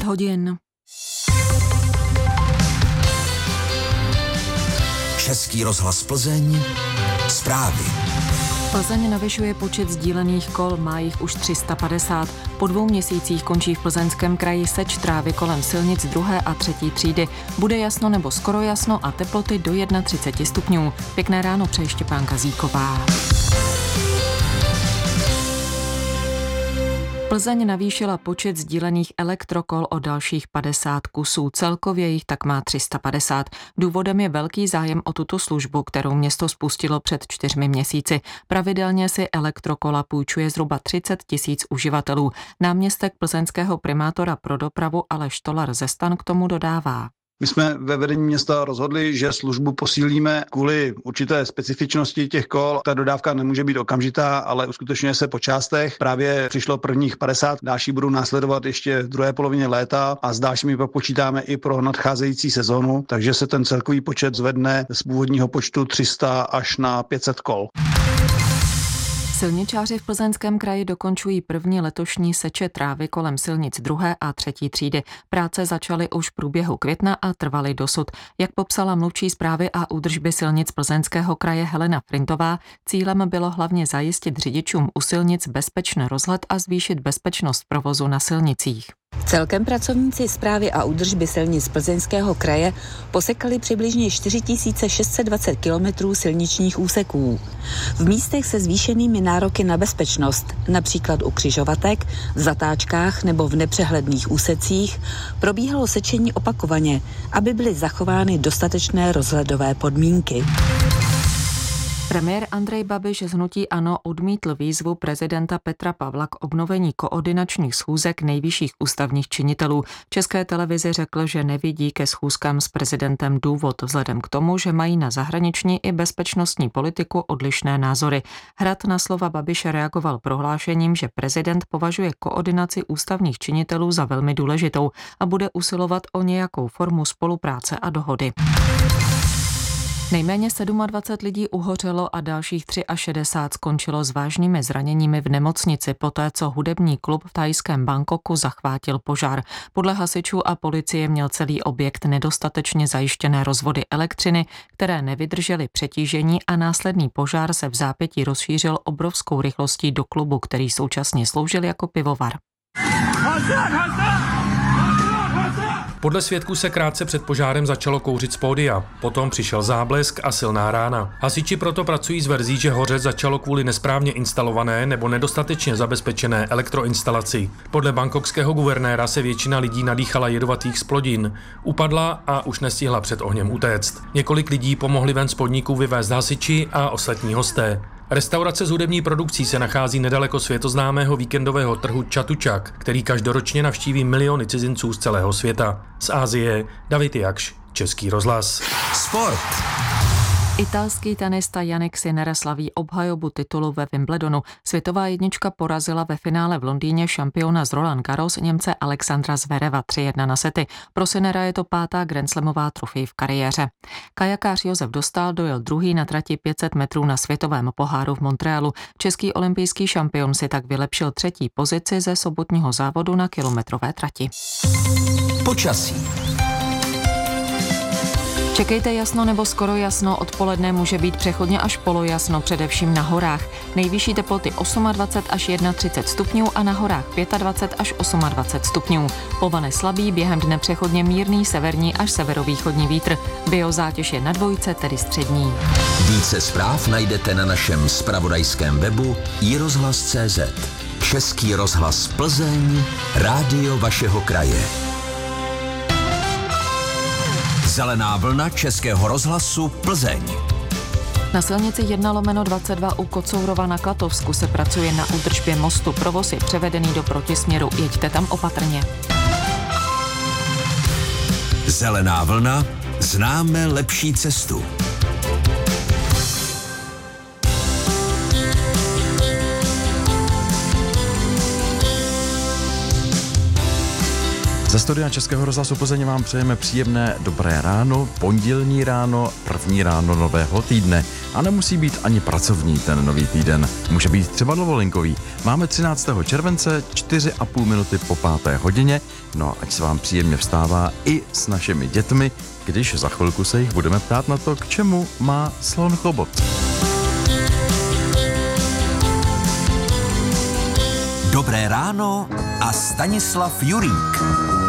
6 hodin. Český rozhlas Plzeň. Zprávy. Plzeň navyšuje počet sdílených kol, má jich už 350. Po 2 měsících končí v Plzeňském kraji seč trávy kolem silnic 2. a 3. třídy. Bude jasno nebo skoro jasno a teploty do 31 stupňů. Pěkné ráno přeje Štěpánka Zíková. Plzeň navýšila počet sdílených elektrokol o dalších 50 kusů. Celkově jich tak má 350. Důvodem je velký zájem o tuto službu, kterou město spustilo před 4 měsíci. Pravidelně si elektrokola půjčuje zhruba 30 000 uživatelů. Náměstek plzeňského primátora pro dopravu Aleš Tolar ze STAN k tomu dodává. My jsme ve vedení města rozhodli, že službu posílíme kvůli určité specifičnosti těch kol. Ta dodávka nemůže být okamžitá, ale uskutečňuje se po částech. Právě přišlo prvních 50, další budou následovat ještě v druhé polovině léta a s dalšími pak počítáme i pro nadcházející sezonu, takže se ten celkový počet zvedne z původního počtu 300 až na 500 kol. Silničáři v Plzeňském kraji dokončují první letošní seče trávy kolem silnic 2. a 3. třídy. Práce začaly už v průběhu května a trvaly dosud. Jak popsala mluvčí správy a údržby silnic Plzeňského kraje Helena Frintová, cílem bylo hlavně zajistit řidičům u silnic bezpečný rozhled a zvýšit bezpečnost provozu na silnicích. Celkem pracovníci správy a údržby silnic Plzeňského kraje posekali přibližně 4620 kilometrů silničních úseků. V místech se zvýšenými nároky na bezpečnost, například u křižovatek, v zatáčkách nebo v nepřehledných úsecích, probíhalo sečení opakovaně, aby byly zachovány dostatečné rozhledové podmínky. Premiér Andrej Babiš z hnutí ANO odmítl výzvu prezidenta Petra Pavla k obnovení koordinačních schůzek nejvyšších ústavních činitelů. České televizi řekl, že nevidí ke schůzkám s prezidentem důvod vzhledem k tomu, že mají na zahraniční i bezpečnostní politiku odlišné názory. Hrad na slova Babiše reagoval prohlášením, že prezident považuje koordinaci ústavních činitelů za velmi důležitou a bude usilovat o nějakou formu spolupráce a dohody. Nejméně 27 lidí uhořelo a dalších 63 skončilo s vážnými zraněními v nemocnici poté, co hudební klub v thajském Bangkoku zachvátil požár. Podle hasičů a policie měl celý objekt nedostatečně zajištěné rozvody elektřiny, které nevydržely přetížení a následný požár se v zápětí rozšířil obrovskou rychlostí do klubu, který současně sloužil jako pivovar. Podle svědků se krátce před požárem začalo kouřit z pódia, potom přišel záblesk a silná rána. Hasiči proto pracují s verzí, že hořet začalo kvůli nesprávně instalované nebo nedostatečně zabezpečené elektroinstalaci. Podle bangkokského guvernéra se většina lidí nadýchala jedovatých zplodin, upadla a už nestihla před ohněm utéct. Několik lidí pomohli ven z podniku vyvést hasiči a ostatní hosté. Restaurace s hudební produkcí se nachází nedaleko světoznámého víkendového trhu Chatuchak, který každoročně navštíví miliony cizinců z celého světa. Z Asie David Jakš, Český rozhlas. Sport. Italský tenista Jannik Sinner slaví obhajobu titulu ve Wimbledonu. Světová jednička porazila ve finále v Londýně šampiona z Roland Garros Němce Alexandra Zvereva 3-1 na sety. Pro Sinnera je to 5. grandslamová trofej v kariéře. Kajakář Josef Dostál dojel druhý na trati 500 metrů na světovém poháru v Montrealu. Český olympijský šampion si tak vylepšil 3. pozici ze sobotního závodu na kilometrové trati. Počasí. Čekejte jasno nebo skoro jasno, odpoledne může být přechodně až polojasno, především na horách. Nejvyšší teploty 28 až 31 stupňů a na horách 25 až 28 stupňů. Povane slabý, během dne přechodně mírný severní až severovýchodní vítr. Biozátěž je na 2, tedy střední. Více zpráv najdete na našem zpravodajském webu iRozhlas.cz. Český rozhlas Plzeň, rádio vašeho kraje. Zelená vlna Českého rozhlasu Plzeň. Na silnici 1/22 u Kocourova na Klatovsku se pracuje na údržbě mostu. Provoz je převedený do protisměru. Jeďte tam opatrně. Zelená vlna. Známe lepší cestu. Ze studia Českého rozhlasu Plzeň vám přejeme příjemné dobré ráno, pondělní ráno, první ráno nového týdne. A nemusí být ani pracovní ten nový týden, může být třeba dovolenkový. Máme 13. července, 4,5 minuty po 5. hodině, no ať se vám příjemně vstává i s našimi dětmi, když za chvilku se jich budeme ptát na to, k čemu má slon chobot. Dobré ráno a Stanislav Jurík.